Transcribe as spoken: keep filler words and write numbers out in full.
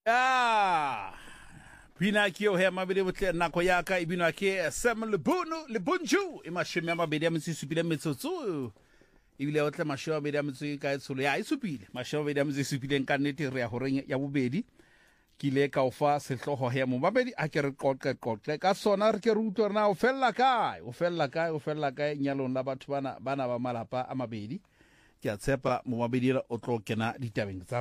Ah, pina ke o he mabedi botle nako ya ka ibinwa ke Sam Lebunu Lebunju e mashome a mabedi a metsisupile metsotso ibile o tle mashome a mabedi a metso ka etsholo ya isupile mashome a mabedi a metsisupile ka nnete re ya horeng ya bobedi kile ka ofa sehloho he mo mabedi a ke re qoqe qoqe ka sona re ke re utlwe na o fella kae o fella kae o fella kae nyalong la batho bana bana ba malapa a mabedi ke a tshepa mo mabedi o tlo kena ditabeng tsa